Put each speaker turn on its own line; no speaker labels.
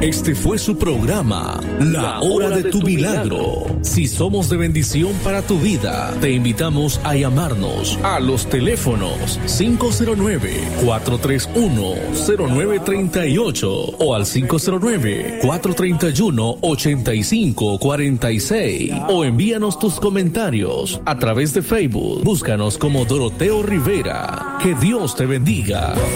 Este fue su programa, La Hora de tu Milagro. Si somos de bendición para tu vida, te invitamos a llamarnos a los teléfonos 509-431-0938 o al 509-431-8546 o envíanos tus comentarios a través de Facebook. Búscanos como Doroteo Rivera. Que Dios te bendiga.